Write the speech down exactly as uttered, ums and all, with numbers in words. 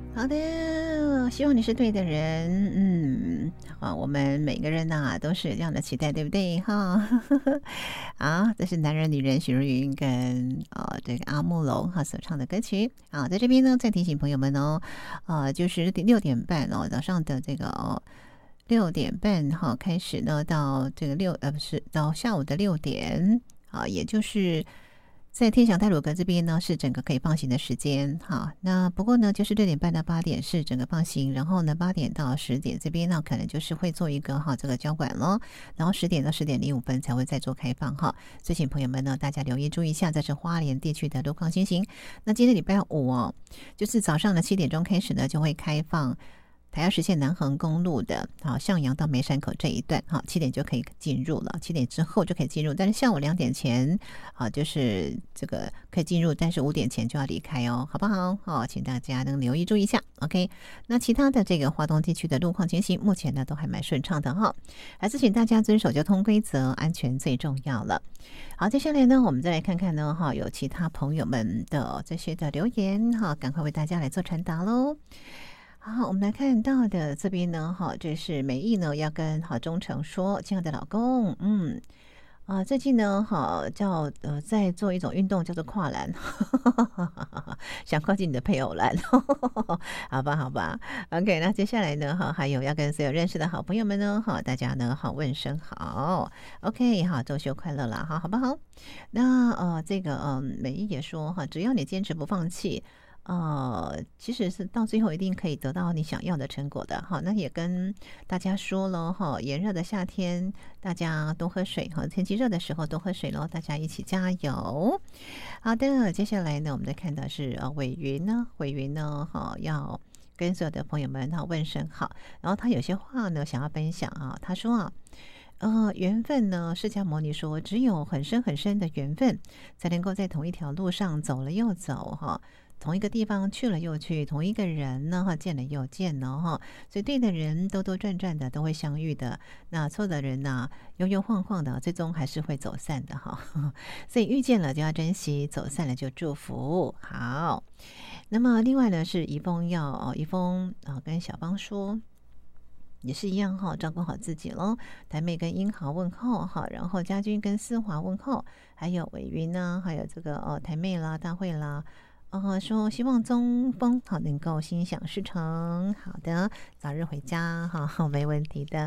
好的，希望你是对的人。嗯，好，我们每个人呐、都是有这样的期待，对不对？哈，好，这是男人女人许茹芸跟呃这个阿木龙哈所唱的歌曲。好，在这边呢，再提醒朋友们哦，呃，就是六点半哦，早上的这个哦。六点半哈开始呢，到这个六呃不是到下午的六点啊，也就是在天祥太鲁阁这边呢是整个可以放行的时间哈。那不过呢，就是六点半到八点是整个放行，然后呢八点到十点这边呢可能就是会做一个哈这个交管咯，然后十点到十点零五分才会再做开放哈。所以请朋友们呢大家留意注意一下，这是花莲地区的路况情形。那今天礼拜五哦，就是早上的七点钟开始呢就会开放。台二十线南横公路的啊向阳到梅山口这一段哈，七点就可以进入了，七点之后就可以进入，但是下午两点前啊就是这个可以进入，但是五点前就要离开哦，好不好？好，请大家能留意注意一下。OK， 那其他的这个华东地区的路况情形，目前呢都还蛮顺畅的哈，还是请大家遵守交通规则，安全最重要了。好，接下来呢，我们再来看看呢哈，有其他朋友们的这些的留言哈，赶快为大家来做传达喽。好，我们来看到的这边呢，哈，这是美意呢要跟好忠诚说，亲爱的老公，嗯，啊，最近呢，好叫呃在做一种运动叫做跨栏，想靠近你的配偶栏，好吧，好吧 ，OK， 那接下来呢，哈，还有要跟所有认识的好朋友们呢，哈，大家呢好问声好 ，OK， 好，周休快乐啦，哈，好不好？那呃，这个嗯，美意也说哈，只要你坚持不放弃。呃，其实是到最后一定可以得到你想要的成果的哈。那也跟大家说了哈，炎热的夏天大家多喝水哈，天气热的时候多喝水喽，大家一起加油。好的，接下来呢，我们再看到是呃伟云呢，伟云呢哈要跟所有的朋友们哈问声好，然后他有些话呢想要分享啊，他说啊。呃，缘分呢？释迦牟尼说，只有很深很深的缘分，才能够在同一条路上走了又走，哈，同一个地方去了又去，同一个人呢，哈，见了又见呢，哈，所以对的人兜兜转转的都会相遇的，那错的人呢，悠悠晃晃的，最终还是会走散的，哈。所以遇见了就要珍惜，走散了就祝福。好，那么另外呢，是怡峰要哦，怡峰啊，跟小芳说。也是一样哈，照顾好自己喽。台妹跟英豪问候哈，然后家军跟思华问候，还有伟云呢，还有这个哦台妹啦、大会啦，呃说希望中风好能够心想事成，好的，早日回家哈，没问题的。